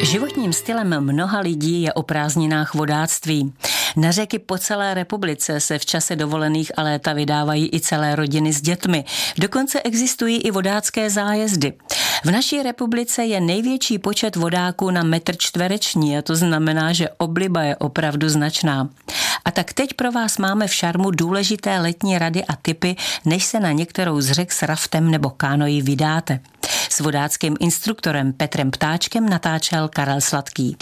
Životním stylem mnoha lidí je o prázdninách vodáctví. Na řeky po celé republice se v čase dovolených a léta vydávají i celé rodiny s dětmi. Dokonce existují i vodácké zájezdy. V naší republice je největší počet vodáků na metr čtvereční a to znamená, že obliba je opravdu značná. A tak teď pro vás máme v Šarmu důležité letní rady a tipy, než se na některou z řek s raftem nebo kánoí vydáte. S vodáckým instruktorem Petrem Ptáčkem natáčel Karel Sladký.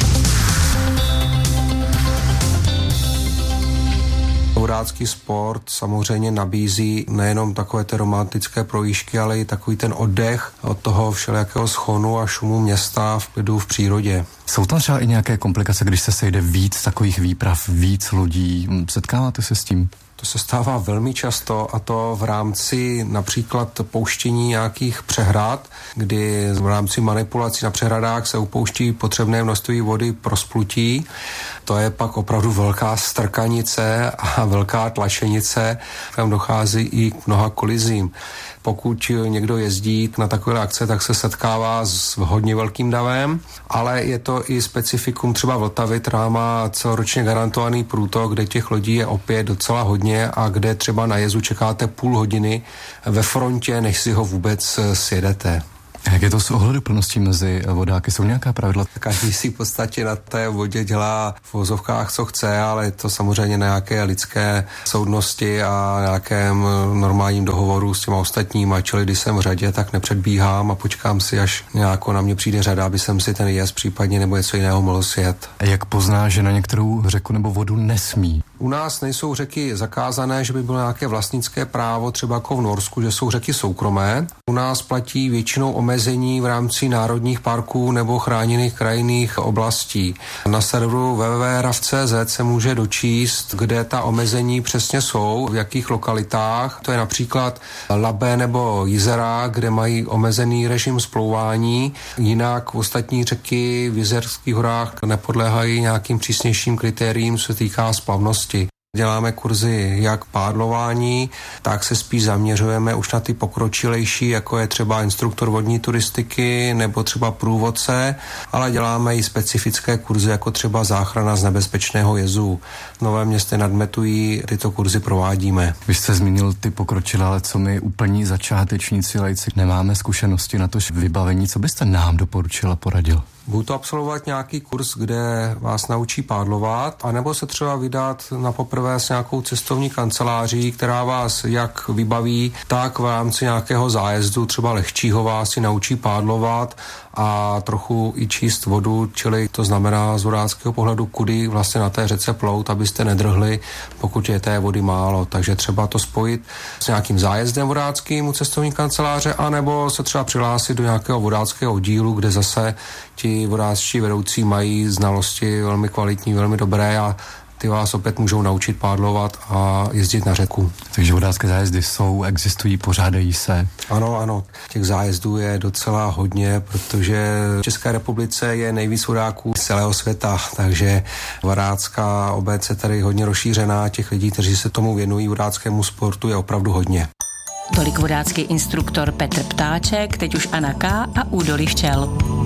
Vodácký sport samozřejmě nabízí nejenom takové ty romantické projížďky, ale i takový ten oddech od toho všelijakého schonu a šumu města v klidu v přírodě. Jsou tam třeba i nějaké komplikace, když se sejde víc takových výprav, víc lidí? Setkáváte se s tím? To se stává velmi často a to v rámci například pouštění nějakých přehrad, kdy v rámci manipulací na přehradách se upouští potřebné množství vody pro splutí. To je pak opravdu velká strkanice a velká tlačenice. Tam dochází i k mnoha kolizím. Pokud někdo jezdí na takové akce, tak se setkává s hodně velkým davem, ale je to i specifikum třeba Vltavy, která má celoročně garantovaný průtok, kde těch lodí je opět docela hodně a kde třeba na jezu čekáte půl hodiny ve frontě, než si ho vůbec sjedete. Jak je to s ohleduplností mezi vodáky? Jsou nějaká pravidla? Každý si v podstatě na té vodě dělá v vozovkách, co chce, ale je to samozřejmě na nějaké lidské soudnosti a nějakém normálním dohovoru s těma ostatníma. Čili když jsem v řadě, tak nepředbíhám a počkám si, až nějako na mě přijde řada, aby jsem si ten jezd případně nebo něco jiného mohl sjet. Jak pozná, že na některou řeku nebo vodu nesmí? U nás nejsou řeky zakázané, že by bylo nějaké vlastnické právo, třeba jako v Norsku, že jsou řeky soukromé. U nás platí většinou omezení v rámci národních parků nebo chráněných krajinných oblastí. Na serveru www.raf.cz se může dočíst, kde ta omezení přesně jsou, v jakých lokalitách. To je například Labe nebo Jizera, kde mají omezený režim splouvání. Jinak ostatní řeky v Jizerských horách nepodléhají nějakým přísnějším kritériím, co se týká splavnosti. Děláme kurzy jak pádlování, tak se spíš zaměřujeme už na ty pokročilejší, jako je třeba instruktor vodní turistiky nebo třeba průvodce, ale děláme i specifické kurzy, jako třeba záchrana z nebezpečného jezu. V Novém Městě nad Metují tyto kurzy provádíme. Vy jste zmínil ty pokročilé, ale co my úplní začátečníci lajci nemáme zkušenosti na to vybavení, co byste nám doporučil a poradil? Buď to absolvovat nějaký kurz, kde vás naučí pádlovat, anebo se třeba vydat na poprvé s nějakou cestovní kanceláří, která vás jak vybaví, tak v rámci nějakého zájezdu, třeba lehčího, vás si naučí pádlovat a trochu i číst vodu, čili to znamená z vodáckého pohledu, kudy vlastně na té řece plout, abyste nedrhli, pokud je té vody málo. Takže třeba to spojit s nějakým zájezdem vodáckým u cestovní kanceláře, anebo se třeba přihlásit do nějakého vodáckého oddílu, kde zase ti vodáčtí vedoucí mají znalosti velmi kvalitní, velmi dobré a ty vás opět můžou naučit pádlovat a jezdit na řeku. Takže vodácké zájezdy existují, pořádají se? Ano, těch zájezdů je docela hodně, protože v České republice je nejvíc vodáků z celého světa, takže vodácká obec je tady hodně rozšířená, těch lidí, kteří se tomu věnují vodáckému sportu, je opravdu hodně. Tolik vodácký instruktor Petr Ptáček, teď už Anna K. a Údolí včel.